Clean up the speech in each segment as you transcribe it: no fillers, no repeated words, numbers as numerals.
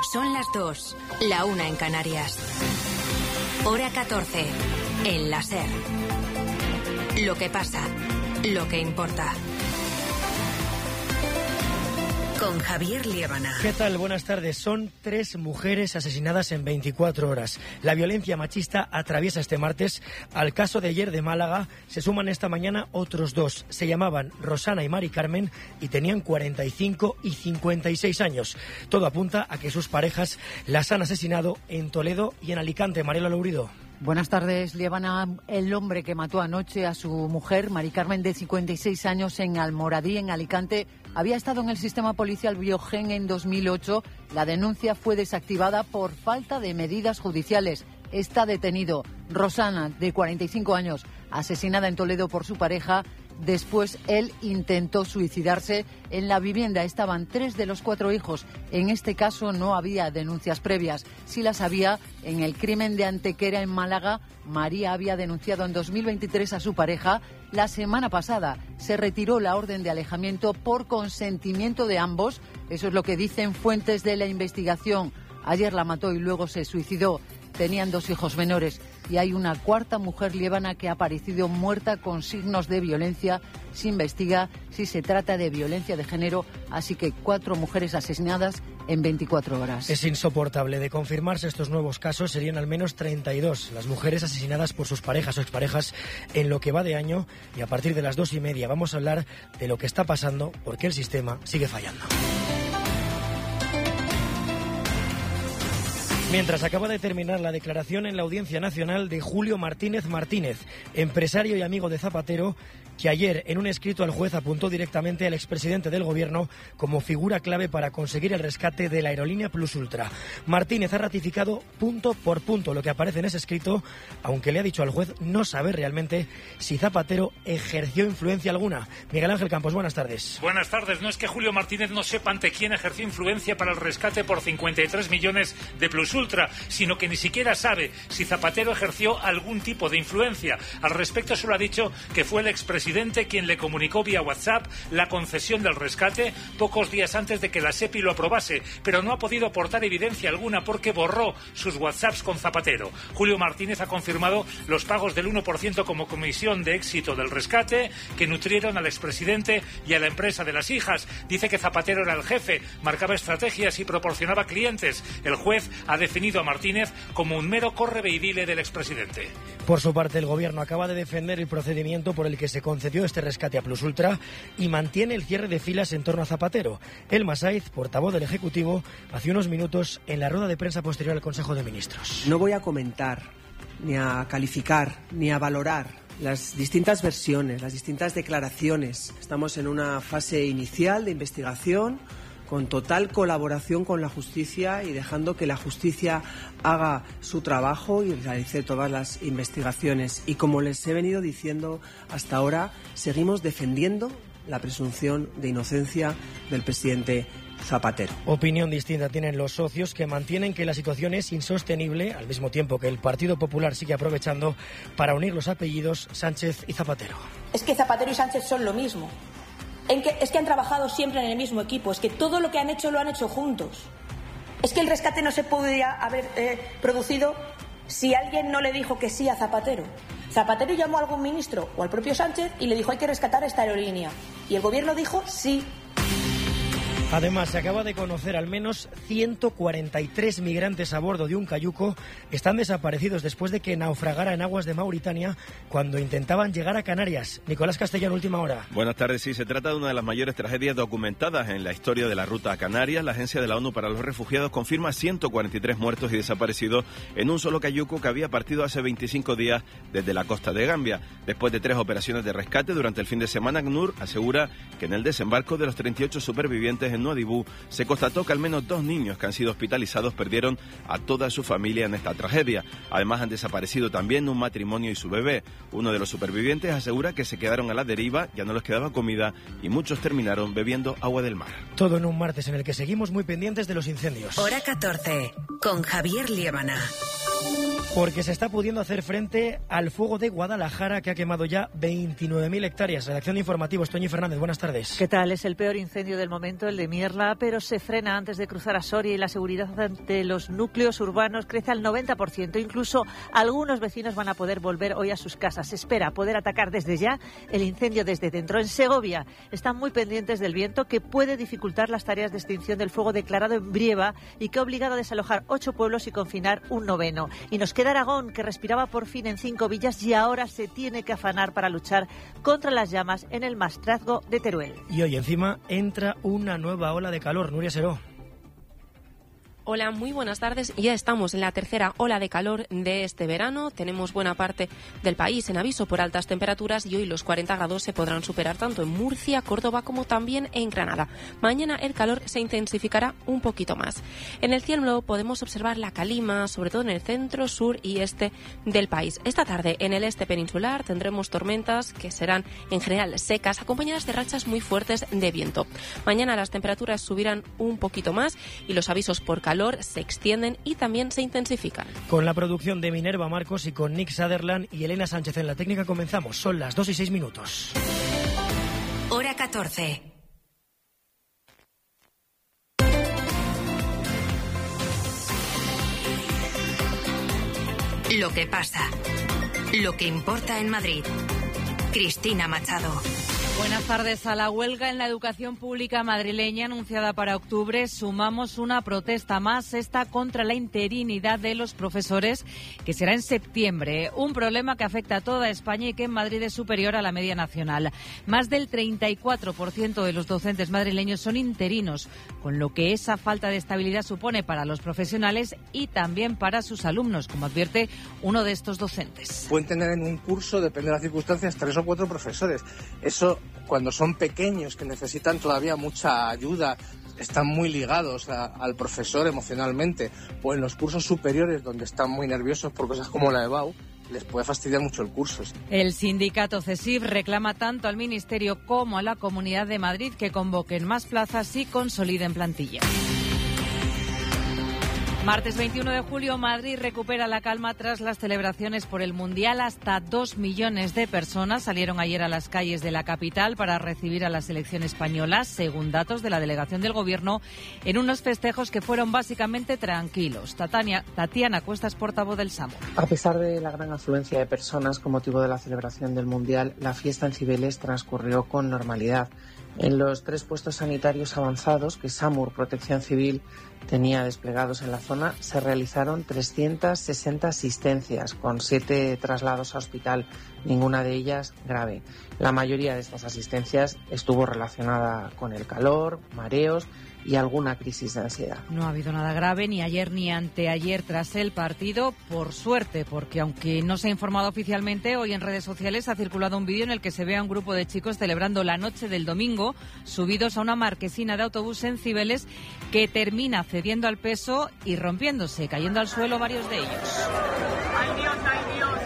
Son las 2, la 1 en Canarias. Hora 14, en la SER. Lo que pasa, lo que importa. Con Javier Liébana. ¿Qué tal? Buenas tardes. Son 3 mujeres asesinadas en 24 horas. La violencia machista atraviesa este martes. Al caso de ayer de Málaga se suman esta mañana otros 2. Se llamaban Rosana y Mari Carmen y tenían 45 y 56 años. Todo apunta a que sus parejas las han asesinado en Toledo y en Alicante. Mariela Lourido. Buenas tardes, Liébana. El hombre que mató anoche a su mujer, Mari Carmen, de 56 años, en Almoradí, en Alicante, había estado en el sistema policial Biogen en 2008. La denuncia fue desactivada por falta de medidas judiciales. Está detenido. Rosana, de 45 años, asesinada en Toledo por su pareja. Después él intentó suicidarse. En la vivienda estaban 3 de los 4 hijos. En este caso no había denuncias previas. Sí las había en el crimen de Antequera, en Málaga. María había denunciado en 2023 a su pareja. La semana pasada se retiró la orden de alejamiento por consentimiento de ambos. Eso es lo que dicen fuentes de la investigación. Ayer la mató y luego se suicidó. Tenían 2 hijos menores y hay una 4ª mujer, Liébana, que ha aparecido muerta con signos de violencia. Se investiga si se trata de violencia de género, así que 4 mujeres asesinadas en 24 horas. Es insoportable. De confirmarse estos nuevos casos, serían al menos 32 las mujeres asesinadas por sus parejas o exparejas en lo que va de año, y a partir de las 2:30 vamos a hablar de lo que está pasando, porque el sistema sigue fallando. Mientras acaba de terminar la declaración en la Audiencia Nacional de Julio Martínez Martínez, empresario y amigo de Zapatero, que ayer en un escrito al juez apuntó directamente al expresidente del Gobierno como figura clave para conseguir el rescate de la aerolínea Plus Ultra. Martínez ha ratificado punto por punto lo que aparece en ese escrito, aunque le ha dicho al juez no saber realmente si Zapatero ejerció influencia alguna. Miguel Ángel Campos, buenas tardes. Buenas tardes. No es que Julio Martínez no sepa ante quién ejerció influencia para el rescate por 53 millones de Plus Ultra, sino que ni siquiera sabe si Zapatero ejerció algún tipo de influencia. Al respecto solo ha dicho que fue el expresidente quien le comunicó vía WhatsApp la concesión del rescate pocos días antes de que la SEPI lo aprobase, pero no ha podido aportar evidencia alguna porque borró sus WhatsApps con Zapatero. Julio Martínez ha confirmado los pagos del 1% como comisión de éxito del rescate que nutrieron al expresidente y a la empresa de las hijas. Dice que Zapatero era el jefe, marcaba estrategias y proporcionaba clientes. El juez ha definido a Martínez como un mero correveidile del expresidente. Por su parte, el Gobierno acaba de defender el procedimiento por el que se concedió este rescate a Plus Ultra y mantiene el cierre de filas en torno a Zapatero. Elma Saiz, portavoz del Ejecutivo, hace unos minutos en la rueda de prensa posterior al Consejo de Ministros. No voy a comentar, ni a calificar, ni a valorar las distintas versiones, las distintas declaraciones. Estamos en una fase inicial de investigación, con total colaboración con la justicia y dejando que la justicia haga su trabajo y realice todas las investigaciones. Y como les he venido diciendo hasta ahora, seguimos defendiendo la presunción de inocencia del presidente Zapatero. Opinión distinta tienen los socios, que mantienen que la situación es insostenible, al mismo tiempo que el Partido Popular sigue aprovechando para unir los apellidos Sánchez y Zapatero. Es que Zapatero y Sánchez son lo mismo. Es que han trabajado siempre en el mismo equipo, es que todo lo que han hecho lo han hecho juntos. Es que el rescate no se podría haber producido si alguien no le dijo que sí a Zapatero. Zapatero llamó a algún ministro o al propio Sánchez y le dijo hay que rescatar esta aerolínea. Y el gobierno dijo sí. Además, se acaba de conocer al menos 143 migrantes a bordo de un cayuco están desaparecidos después de que naufragara en aguas de Mauritania cuando intentaban llegar a Canarias. Nicolás Castellano, última hora. Buenas tardes. Sí, se trata de una de las mayores tragedias documentadas en la historia de la ruta a Canarias. La Agencia de la ONU para los Refugiados confirma 143 muertos y desaparecidos en un solo cayuco que había partido hace 25 días desde la costa de Gambia. Después de 3 operaciones de rescate durante el fin de semana, ACNUR asegura que en el desembarco de los 38 supervivientes en Nuadhibou se constató que al menos 2 niños que han sido hospitalizados perdieron a toda su familia en esta tragedia. Además, han desaparecido también un matrimonio y su bebé. Uno de los supervivientes asegura que se quedaron a la deriva, ya no les quedaba comida y muchos terminaron bebiendo agua del mar. Todo en un martes en el que seguimos muy pendientes de los incendios. Hora 14, con Javier Liébana. Porque se está pudiendo hacer frente al fuego de Guadalajara, que ha quemado ya 29.000 hectáreas. Redacción de informativos, Toñi Fernández, buenas tardes. ¿Qué tal? Es el peor incendio del momento, el de Mierla, pero se frena antes de cruzar a Soria y la seguridad ante los núcleos urbanos crece al 90%. Incluso algunos vecinos van a poder volver hoy a sus casas. Se espera poder atacar desde ya el incendio desde dentro. En Segovia están muy pendientes del viento, que puede dificultar las tareas de extinción del fuego declarado en Brieva y que ha obligado a desalojar 8 pueblos y confinar un 9º. Y nos queda Aragón, que respiraba por fin en 5 villas y ahora se tiene que afanar para luchar contra las llamas en el Maestrazgo de Teruel. Y hoy encima entra una nueva ola de calor. Nuria Seró. Hola, muy buenas tardes. Ya estamos en la tercera ola de calor de este verano. Tenemos buena parte del país en aviso por altas temperaturas y hoy los 40 grados se podrán superar tanto en Murcia, Córdoba como también en Granada. Mañana el calor se intensificará un poquito más. En el cielo podemos observar la calima, sobre todo en el centro, sur y este del país. Esta tarde en el este peninsular tendremos tormentas que serán en general secas, acompañadas de rachas muy fuertes de viento. Mañana las temperaturas subirán un poquito más y los avisos por calor se extienden y también se intensifican. Con la producción de Minerva Marcos y con Nick Sutherland y Elena Sánchez en la técnica comenzamos. Son las 2:06. Hora 14. Lo que pasa. Lo que importa en Madrid. Cristina Machado. Buenas tardes. A la huelga en la educación pública madrileña anunciada para octubre sumamos una protesta más, esta contra la interinidad de los profesores, que será en septiembre. Un problema que afecta a toda España y que en Madrid es superior a la media nacional. Más del 34% de los docentes madrileños son interinos, con lo que esa falta de estabilidad supone para los profesionales y también para sus alumnos, como advierte uno de estos docentes. Pueden tener en un curso, depende de las circunstancias, 3 o 4 profesores. Eso, cuando son pequeños, que necesitan todavía mucha ayuda, están muy ligados al profesor emocionalmente, o en los cursos superiores, donde están muy nerviosos por cosas como la EBAU, les puede fastidiar mucho el curso. El sindicato CESIF reclama tanto al Ministerio como a la Comunidad de Madrid que convoquen más plazas y consoliden plantilla. Martes 21 de julio, Madrid recupera la calma tras las celebraciones por el Mundial. Hasta 2 millones de personas salieron ayer a las calles de la capital para recibir a la selección española, según datos de la delegación del Gobierno, en unos festejos que fueron básicamente tranquilos. Tatiana Cuestas, portavoz del SAMUR. A pesar de la gran afluencia de personas con motivo de la celebración del Mundial, la fiesta en Cibeles transcurrió con normalidad. En los 3 puestos sanitarios avanzados que SAMUR Protección Civil tenía desplegados en la zona, se realizaron 360 asistencias, con 7 traslados a hospital, ninguna de ellas grave. La mayoría de estas asistencias estuvo relacionada con el calor, mareos y alguna crisis de ansiedad. No ha habido nada grave ni ayer ni anteayer tras el partido, por suerte, porque aunque no se ha informado oficialmente, hoy en redes sociales ha circulado un vídeo en el que se ve a un grupo de chicos celebrando la noche del domingo, subidos a una marquesina de autobús en Cibeles, que termina cediendo al peso y rompiéndose, cayendo al suelo varios de ellos. ¡Ay Dios, ay Dios!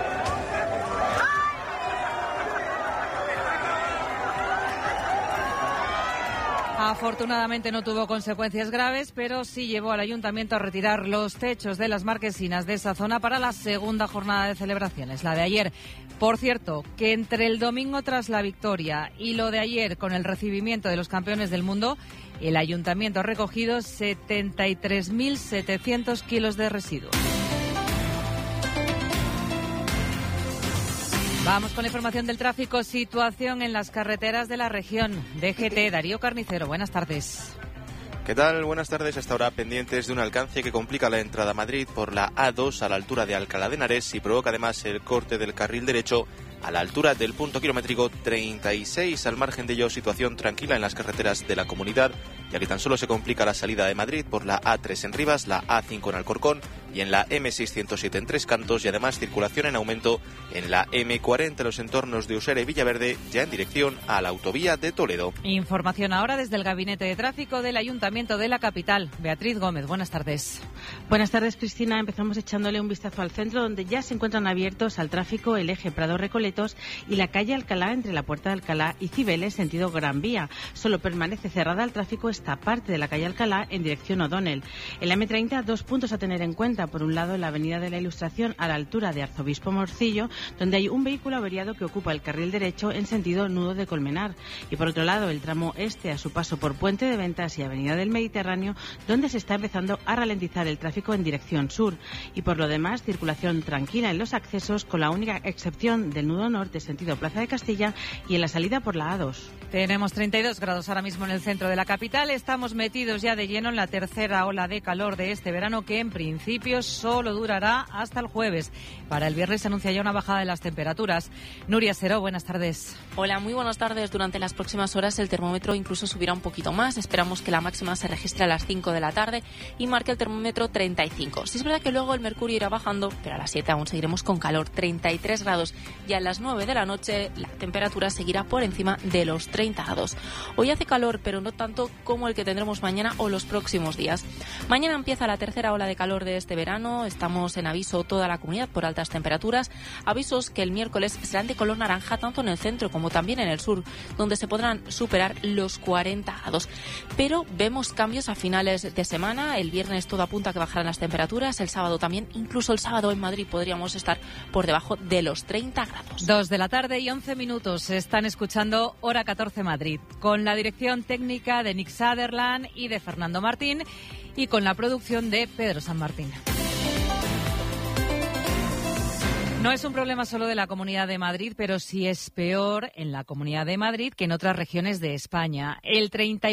Afortunadamente no tuvo consecuencias graves, pero sí llevó al ayuntamiento a retirar los techos de las marquesinas de esa zona para la segunda jornada de celebraciones, la de ayer. Por cierto, que entre el domingo tras la victoria y lo de ayer con el recibimiento de los campeones del mundo, el ayuntamiento ha recogido 73.700 kilos de residuos. Vamos con la información del tráfico. Situación en las carreteras de la región. DGT, Darío Carnicero, buenas tardes. ¿Qué tal? Buenas tardes. Hasta ahora pendientes de un alcance que complica la entrada a Madrid por la A2 a la altura de Alcalá de Henares y provoca además el corte del carril derecho a la altura del punto kilométrico 36. Al margen de ello, situación tranquila en las carreteras de la comunidad, ya que tan solo se complica la salida de Madrid por la A3 en Rivas, la A5 en Alcorcón y en la M607 en Tres Cantos, y además circulación en aumento en la M40 en los entornos de Usera y Villaverde, ya en dirección a la autovía de Toledo. Información ahora desde el Gabinete de Tráfico del Ayuntamiento de la capital. Beatriz Gómez, buenas tardes. Buenas tardes, Cristina. Empezamos echándole un vistazo al centro, donde ya se encuentran abiertos al tráfico el eje Prado-Recoletos y la calle Alcalá entre la Puerta de Alcalá y Cibeles, sentido Gran Vía. Solo permanece cerrada al tráfico esta parte de la calle Alcalá en dirección O'Donnell. En la M30, 2 puntos a tener en cuenta. presenta por un lado en la Avenida de la Ilustración a la altura de Arzobispo Morcillo, donde hay un vehículo averiado que ocupa el carril derecho en sentido Nudo de Colmenar. Y por otro lado, el tramo este a su paso por Puente de Ventas y Avenida del Mediterráneo, donde se está empezando a ralentizar el tráfico en dirección sur. Y por lo demás, circulación tranquila en los accesos, con la única excepción del nudo norte sentido Plaza de Castilla y en la salida por la A2. Tenemos 32 grados ahora mismo en el centro de la capital. Estamos metidos ya de lleno en la tercera ola de calor de este verano, que en principio solo durará hasta el jueves. Para el viernes se anuncia ya una bajada de las temperaturas. Nuria Seró, buenas tardes. Hola, muy buenas tardes. Durante las próximas horas el termómetro incluso subirá un poquito más. Esperamos que la máxima se registre a las 5 de la tarde y marque el termómetro 35. Sí es verdad que luego el mercurio irá bajando, pero a las 7 aún seguiremos con calor, 33 grados. Y a las 9 de la noche la temperatura seguirá por encima de los 30 grados. Hoy hace calor, pero no tanto como el que tendremos mañana o los próximos días. Mañana empieza la tercera ola de calor de este verano. Estamos en aviso toda la comunidad por altas temperaturas. Avisos que el miércoles serán de color naranja tanto en el centro como también en el sur, donde se podrán superar los 40 grados. Pero vemos cambios a finales de semana. El viernes todo apunta a que bajarán las temperaturas. El sábado también. Incluso el sábado en Madrid podríamos estar por debajo de los 30 grados. 2 de la tarde y 11 minutos. Están escuchando Hora 14 Madrid, con la dirección técnica de Nick Sutherland y de Fernando Martín, y con la producción de Pedro San Martín. No es un problema solo de la Comunidad de Madrid, pero sí es peor en la Comunidad de Madrid que en otras regiones de España. El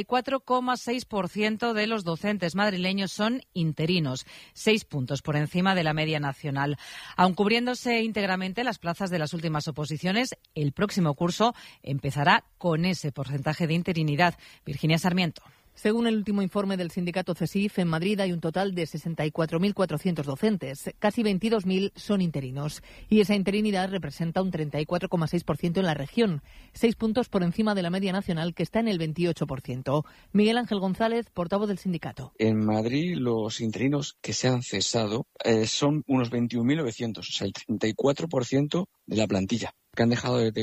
34,6% de los docentes madrileños son interinos, 6 puntos por encima de la media nacional. Aun cubriéndose íntegramente las plazas de las últimas oposiciones, el próximo curso empezará con ese porcentaje de interinidad. Virginia Sarmiento. Según el último informe del sindicato CESIF, en Madrid hay un total de 64.400 docentes. Casi 22.000 son interinos. Y esa interinidad representa un 34,6% en la región, 6 puntos por encima de la media nacional, que está en el 28%. Miguel Ángel González, portavoz del sindicato. En Madrid, los interinos que se han cesado son unos 21.900, o sea, el 34% de la plantilla, que han dejado de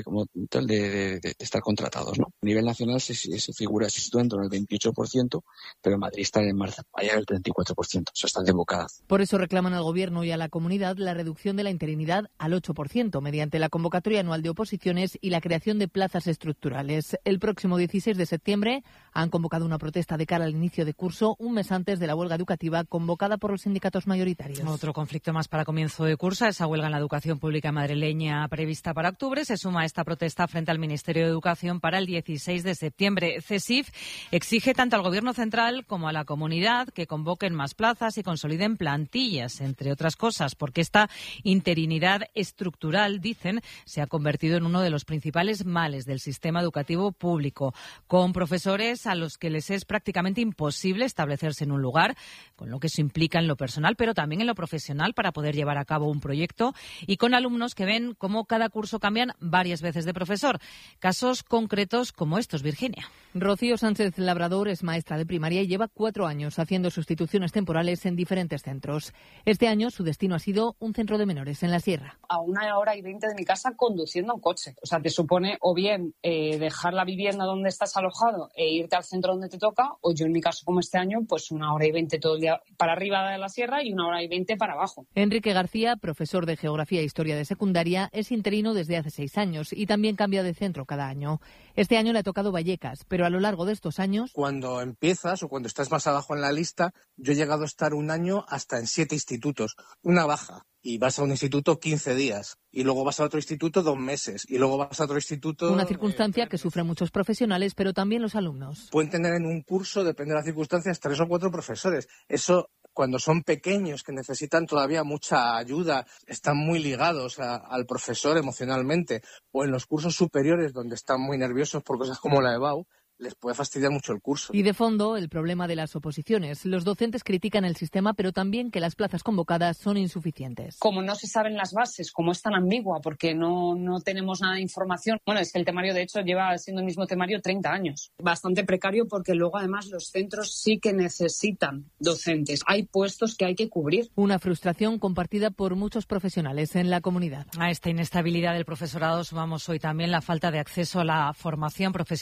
estar contratados, ¿no? A nivel nacional se figura, se sitúa en torno al 28%, pero en Madrid está en marzo, allá el 34%, o sea, están desbocadas. Por eso reclaman al Gobierno y a la comunidad la reducción de la interinidad al 8%, mediante la convocatoria anual de oposiciones y la creación de plazas estructurales. El próximo 16 de septiembre han convocado una protesta de cara al inicio de curso, un mes antes de la huelga educativa convocada por los sindicatos mayoritarios. Otro conflicto más para comienzo de curso, esa huelga en la educación pública madrileña prevista para octubre. Se suma esta protesta frente al Ministerio de Educación para el 16 de septiembre. CESIF exige tanto al Gobierno central como a la comunidad que convoquen más plazas y consoliden plantillas, entre otras cosas, porque esta interinidad estructural, dicen, se ha convertido en uno de los principales males del sistema educativo público, con profesores a los que les es prácticamente imposible establecerse en un lugar, con lo que eso implica en lo personal, pero también en lo profesional, para poder llevar a cabo un proyecto, y con alumnos que ven cómo cada curso cambian varias veces de profesor. Casos concretos como estos, Virginia. Rocío Sánchez Labrador es maestra de primaria y lleva 4 años haciendo sustituciones temporales en diferentes centros. Este año su destino ha sido un centro de menores en la Sierra. A 1 hora y 20 de mi casa conduciendo un coche. O sea, te supone o bien dejar la vivienda donde estás alojado e irte al centro donde te toca, o yo en mi caso como este año, pues 1 hora y 20 todo el día para arriba de la Sierra y 1 hora y 20 para abajo. Enrique García, profesor de Geografía e Historia de secundaria, es interino desde hace 6 años y también cambia de centro cada año. Este año le ha tocado Vallecas, pero a lo largo de estos años... Cuando empiezas o cuando estás más abajo en la lista, yo he llegado a estar 1 año hasta en 7 institutos, una baja. Y vas a un instituto 15 días, y luego vas a otro instituto 2 meses, y luego vas a otro instituto... Una circunstancia que sufren muchos profesionales, pero también los alumnos. Pueden tener en un curso, depende de las circunstancias, 3 o 4 profesores. Eso, cuando son pequeños, que necesitan todavía mucha ayuda, están muy ligados al profesor emocionalmente, o en los cursos superiores, donde están muy nerviosos por cosas como la EBAU, les puede fastidiar mucho el curso. Y de fondo, el problema de las oposiciones. Los docentes critican el sistema, pero también que las plazas convocadas son insuficientes. Como no se saben las bases, como es tan ambigua, porque no tenemos nada de información. Bueno, es que el temario, de hecho, lleva siendo el mismo temario 30 años. Bastante precario, porque luego, además, los centros sí que necesitan docentes. Hay puestos que hay que cubrir. Una frustración compartida por muchos profesionales en la comunidad. A esta inestabilidad del profesorado sumamos hoy también la falta de acceso a la formación profesional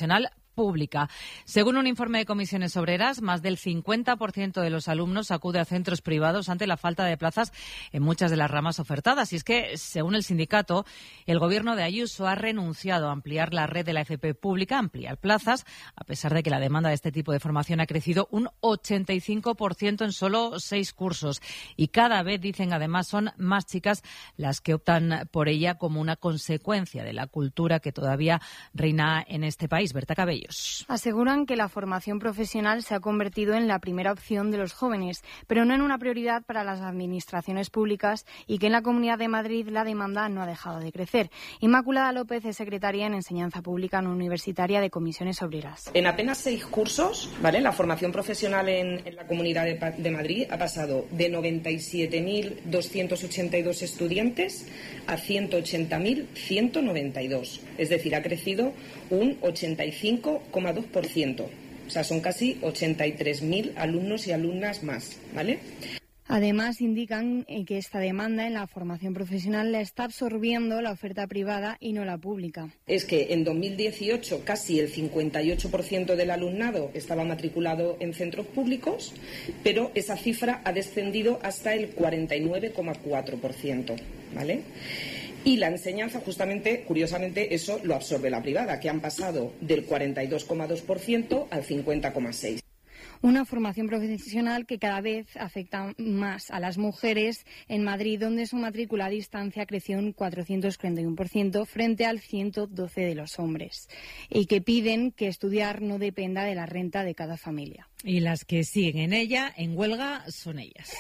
pública. Según un informe de Comisiones Obreras, más del 50% de los alumnos acude a centros privados ante la falta de plazas en muchas de las ramas ofertadas. Y es que, según el sindicato, el gobierno de Ayuso ha renunciado a ampliar la red de la FP pública, ampliar plazas, a pesar de que la demanda de este tipo de formación ha crecido un 85% en solo 6 cursos. Y cada vez, dicen además, son más chicas las que optan por ella como una consecuencia de la cultura que todavía reina en este país. Berta Cabello. Aseguran que la formación profesional se ha convertido en la primera opción de los jóvenes, pero no en una prioridad para las administraciones públicas y que en la Comunidad de Madrid la demanda no ha dejado de crecer. Inmaculada López es secretaria en Enseñanza Pública no Universitaria de Comisiones Obreras. En apenas 6 cursos, ¿vale?, la formación profesional en la Comunidad de Madrid ha pasado de 97.282 estudiantes a 180.192. Es decir, ha crecido un 85,2%. O sea, son casi 83.000 alumnos y alumnas más, ¿vale? Además, indican que esta demanda en la formación profesional la está absorbiendo la oferta privada y no la pública. Es que en 2018 casi el 58% del alumnado estaba matriculado en centros públicos, pero esa cifra ha descendido hasta el 49,4%, ¿vale? Y la enseñanza, justamente, curiosamente, eso lo absorbe la privada, que han pasado del 42,2% al 50,6%. Una formación profesional que cada vez afecta más a las mujeres en Madrid, donde su matrícula a distancia creció un 441% frente al 112% de los hombres, y que piden que estudiar no dependa de la renta de cada familia. Y las que siguen en ella, en huelga, son ellas.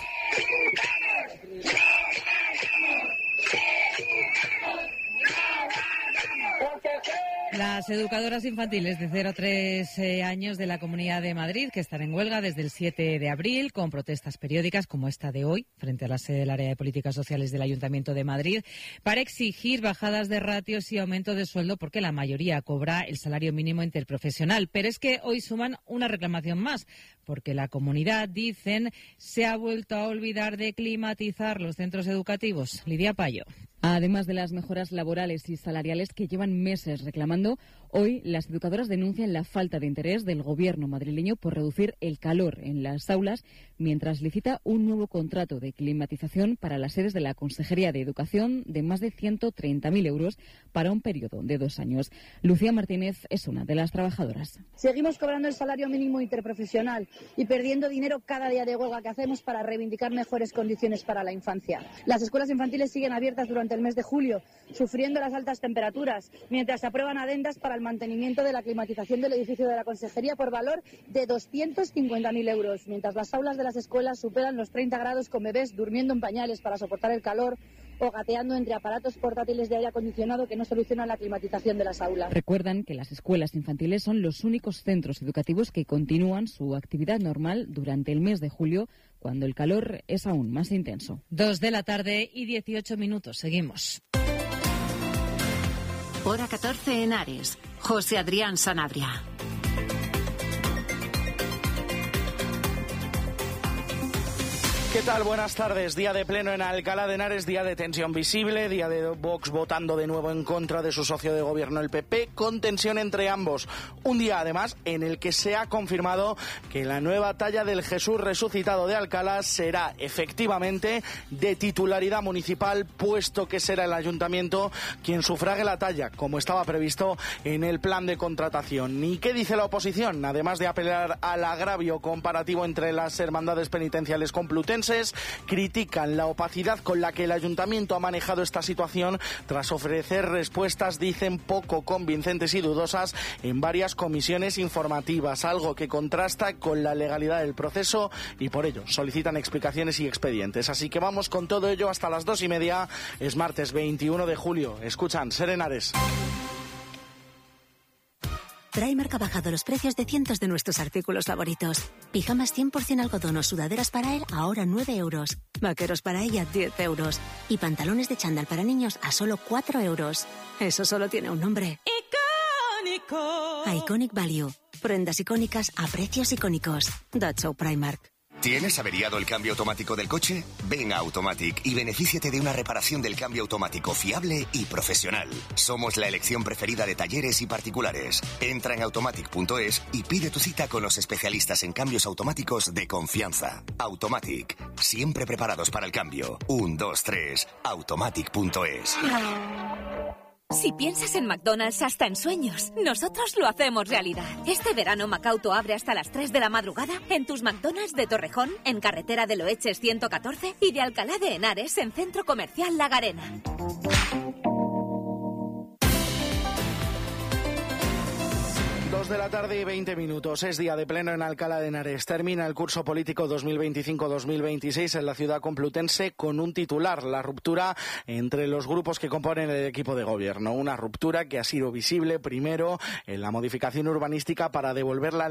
Las educadoras infantiles de 0 a 3 años de la Comunidad de Madrid, que están en huelga desde el 7 de abril, con protestas periódicas como esta de hoy, frente a la sede del Área de Políticas Sociales del Ayuntamiento de Madrid, para exigir bajadas de ratios y aumento de sueldo, porque la mayoría cobra el salario mínimo interprofesional. Pero es que hoy suman una reclamación más, porque la comunidad, dicen, se ha vuelto a olvidar de climatizar los centros educativos. Lidia Payo. Además de las mejoras laborales y salariales que llevan meses reclamando, hoy las educadoras denuncian la falta de interés del gobierno madrileño por reducir el calor en las aulas, mientras licita un nuevo contrato de climatización para las sedes de la Consejería de Educación de más de 130.000 euros para un periodo de 2 años. Lucía Martínez es una de las trabajadoras. Seguimos cobrando el salario mínimo interprofesional y perdiendo dinero cada día de huelga que hacemos para reivindicar mejores condiciones para la infancia. Las escuelas infantiles siguen abiertas durante el mes de julio, sufriendo las altas temperaturas, mientras se aprueban adendas para el mantenimiento de la climatización del edificio de la Consejería por valor de 250.000 euros, mientras las aulas de las escuelas superan los 30 grados con bebés durmiendo en pañales para soportar el calor o gateando entre aparatos portátiles de aire acondicionado que no solucionan la climatización de las aulas. Recuerdan que las escuelas infantiles son los únicos centros educativos que continúan su actividad normal durante el mes de julio, cuando el calor es aún más intenso. 2 de la tarde y 18 minutos. Seguimos. Hora 14 en Ares. José Adrián Sanabria. ¿Qué tal? Buenas tardes. Día de pleno en Alcalá de Henares, día de tensión visible, día de Vox votando de nuevo en contra de su socio de gobierno, el PP, con tensión entre ambos. Un día, además, en el que se ha confirmado que la nueva talla del Jesús resucitado de Alcalá será efectivamente de titularidad municipal, puesto que será el ayuntamiento quien sufrague la talla, como estaba previsto en el plan de contratación. ¿Y qué dice la oposición? Además de apelar al agravio comparativo entre las hermandades penitenciales complutenses, critican la opacidad con la que el ayuntamiento ha manejado esta situación tras ofrecer respuestas, dicen, poco convincentes y dudosas en varias comisiones informativas, algo que contrasta con la legalidad del proceso, y por ello solicitan explicaciones y expedientes. Así que vamos con todo ello hasta las 2:30. Es martes 21 de julio. Escuchan Ser Henares. Primark ha bajado los precios de cientos de nuestros artículos favoritos. Pijamas 100% algodón o sudaderas para él ahora 9 euros. Vaqueros para ella 10 euros. Y pantalones de chándal para niños a solo 4 euros. Eso solo tiene un nombre. ¡Icónico! Iconic Value. Prendas icónicas a precios icónicos. That's so Primark. ¿Tienes averiado el cambio automático del coche? Ven a Automatic y benefíciate de una reparación del cambio automático fiable y profesional. Somos la elección preferida de talleres y particulares. Entra en automatic.es y pide tu cita con los especialistas en cambios automáticos de confianza. Automatic, siempre preparados para el cambio. 1, 2, 3, automatic.es. Si piensas en McDonald's hasta en sueños, nosotros lo hacemos realidad. Este verano Macauto abre hasta las 3 de la madrugada en tus McDonald's de Torrejón, en Carretera de Loeches 114 y de Alcalá de Henares en Centro Comercial La Garena. 2 de la tarde y 20 minutos. Es día de pleno en Alcalá de Henares. Termina el curso político 2025-2026 en la ciudad complutense con un titular: la ruptura entre los grupos que componen el equipo de gobierno. Una ruptura que ha sido visible primero en la modificación urbanística para devolver la